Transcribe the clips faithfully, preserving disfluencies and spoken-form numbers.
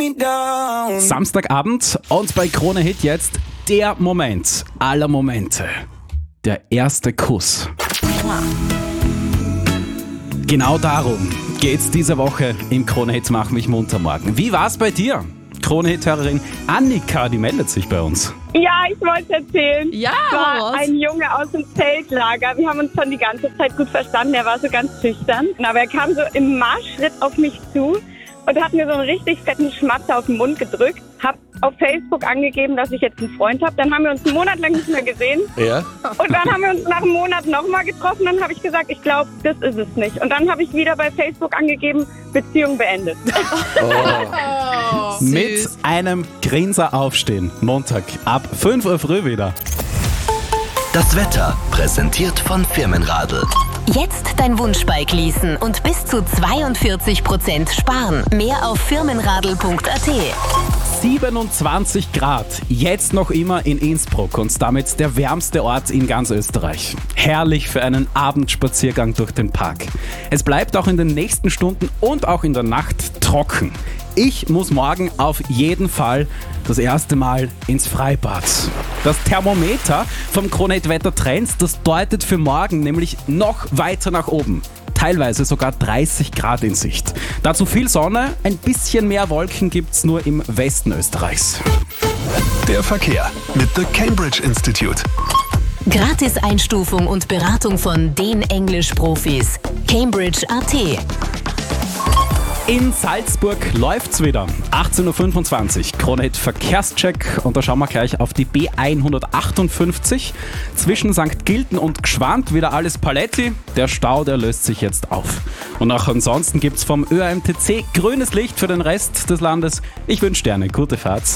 me down. Samstagabend und bei Krone Hit jetzt der Moment aller Momente. Der erste Kuss. Genau darum geht's diese Woche im Krone Hit Mach mich munter morgen. Wie war's bei dir? Krone Hit-Hörerin Annika, die meldet sich bei uns. Ja, ich wollte erzählen. Ja, es war was? ein Junge aus dem Zeltlager. Wir haben uns schon die ganze Zeit gut verstanden. Er war so ganz schüchtern. Aber er kam so im Marschschritt auf mich zu und hat mir so einen richtig fetten Schmatzer auf den Mund gedrückt. Hab auf Facebook angegeben, dass ich jetzt einen Freund habe. Dann haben wir uns einen Monat lang nicht mehr gesehen. Ja? Und dann haben wir uns nach einem Monat nochmal getroffen. Dann habe ich gesagt, ich glaube, das ist es nicht. Und dann habe ich wieder bei Facebook angegeben, Beziehung beendet. Oh, Mit süß. einem Grinser aufstehen. Montag ab fünf Uhr früh wieder. Das Wetter präsentiert von Firmenradl. Jetzt dein Wunschbike leasen und bis zu zweiundvierzig Prozent sparen. Mehr auf firmenradl punkt a t. siebenundzwanzig Grad, jetzt noch immer in Innsbruck und damit der wärmste Ort in ganz Österreich. Herrlich für einen Abendspaziergang durch den Park. Es bleibt auch in den nächsten Stunden und auch in der Nacht trocken. Ich muss morgen auf jeden Fall das erste Mal ins Freibad. Das Thermometer vom Krone Hit Wetter Trends, das deutet für morgen nämlich noch weiter nach oben. Teilweise sogar dreißig Grad in Sicht. Dazu viel Sonne, ein bisschen mehr Wolken gibt's nur im Westen Österreichs. Der Verkehr mit The Cambridge Institute. Gratis Einstufung und Beratung von den Englisch-Profis. Cambridge punkt a t. In Salzburg läuft's wieder. achtzehn Uhr fünfundzwanzig, Krone Hit Verkehrscheck. Und da schauen wir gleich auf die B hundertachtundfünfzig. Zwischen Sankt Gilten und Gschwand wieder alles Paletti. Der Stau, der löst sich jetzt auf. Und auch ansonsten gibt's vom Ö A M T C grünes Licht für den Rest des Landes. Ich wünsche dir eine gute Fahrt.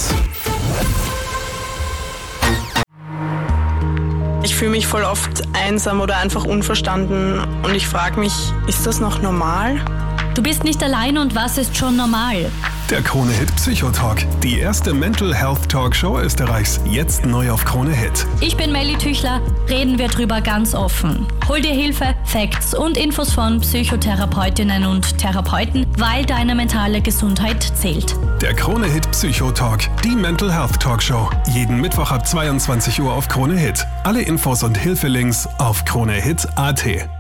Ich fühle mich voll oft einsam oder einfach unverstanden und ich frage mich, ist das noch normal? Du bist nicht allein und was ist schon normal? Der Krone Hit Psychotalk. Die erste Mental Health Talkshow Österreichs. Jetzt neu auf Krone Hit. Ich bin Melly Tüchler, reden wir drüber ganz offen. Hol dir Hilfe, Facts und Infos von Psychotherapeutinnen und Therapeuten, weil deine mentale Gesundheit zählt. Der Krone Hit Psychotalk. Die Mental Health Talkshow. Jeden Mittwoch ab zweiundzwanzig Uhr auf Krone Hit. Alle Infos und Hilfelinks auf kronehit punkt a t.